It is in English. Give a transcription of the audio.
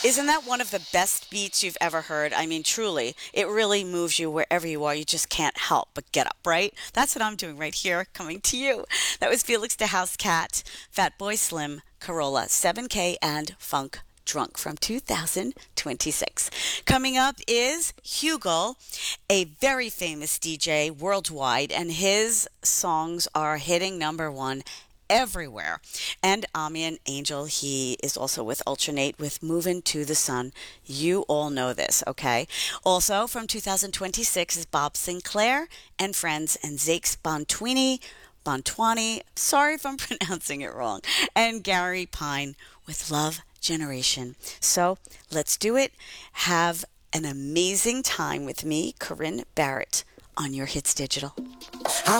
Isn't that one of the best beats you've ever heard? I mean, truly, it really moves you wherever you are. You just can't help but get up, right? That's what I'm doing right here, coming to you. That was Felix the House Cat, Fatboy Slim, Corolla, 7K, and Funk Drunk from 2026. Coming up is Hugo, a very famous DJ worldwide, and his songs are hitting number one everywhere. And Amian Angel, he is also with Ultranate with Moving to the Sun. You all know this, okay? Also from 2026 is Bob Sinclair and Friends and Zakes Bontwani, sorry if I'm pronouncing it wrong, and Gary Pine with Love Generation. So let's do it. Have an amazing time with me, Corinne Barrett, on Your Hits Digital.